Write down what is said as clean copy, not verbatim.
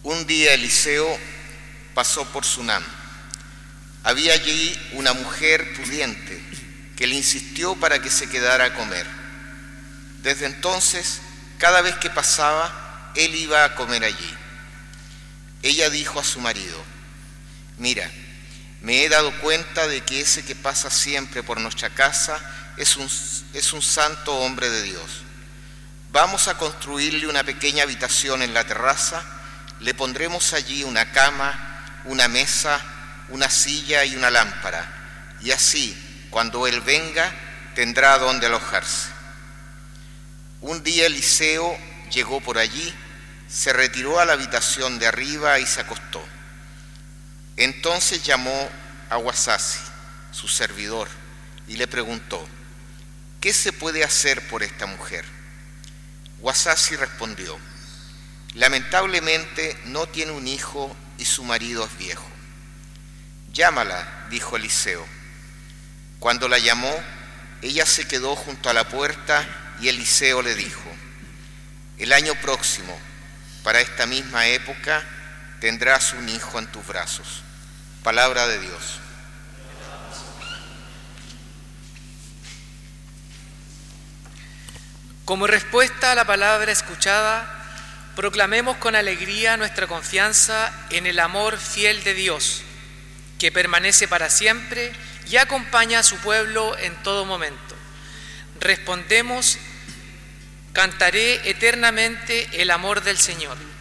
Un día Eliseo pasó por Sunam. Había allí una mujer pudiente que le insistió para que se quedara a comer. Desde entonces, cada vez que pasaba, él iba a comer allí. Ella dijo a su marido: «Mira, me he dado cuenta de que ese que pasa siempre por nuestra casa es un santo hombre de Dios. Vamos a construirle una pequeña habitación en la terraza, le pondremos allí una cama, una mesa, una silla y una lámpara, y así, cuando él venga, tendrá donde alojarse». Un día Eliseo llegó por allí, se retiró a la habitación de arriba y se acostó. Entonces llamó a Guasasi, su servidor, y le preguntó: «¿Qué se puede hacer por esta mujer?». Guasasi respondió: «Lamentablemente no tiene un hijo y su marido es viejo». «Llámala», dijo Eliseo. Cuando la llamó, ella se quedó junto a la puerta y Eliseo le dijo: «El año próximo, para esta misma época, tendrás un hijo en tus brazos». Palabra de Dios. Como respuesta a la palabra escuchada, proclamemos con alegría nuestra confianza en el amor fiel de Dios, que permanece para siempre y acompaña a su pueblo en todo momento. Respondemos: cantaré eternamente el amor del Señor.